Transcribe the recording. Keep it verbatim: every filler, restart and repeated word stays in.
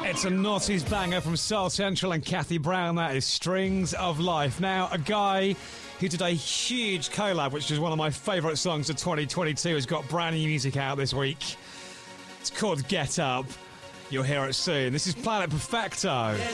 It's a noughties banger from Soul Central and Kathy Brown. That is Strings of Life. Now, a guy who did a huge collab, which is one of my favourite songs of twenty twenty-two, has got brand new music out this week. It's called Get Up. You'll hear it soon. This is Planet Perfecto.